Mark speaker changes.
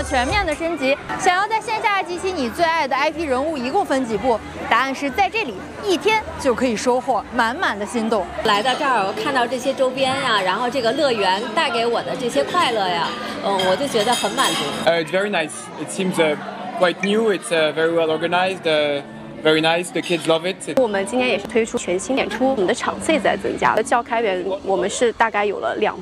Speaker 1: 了全面的升级。想要在线下集齐你最爱的 IP 人物，一共分几步？答案是在这里，一天就可以收获满满的心动。
Speaker 2: 来到这儿，我看到这些周边呀，然后这个乐园带给我的这些快乐呀，我就觉得很满足。
Speaker 3: It's very nice. It seems quite new. It's very well organized. Very nice. The kids love it.
Speaker 4: 我们今年也是推出全新演出，我们的场次也在增加。教开源我们是大概有了2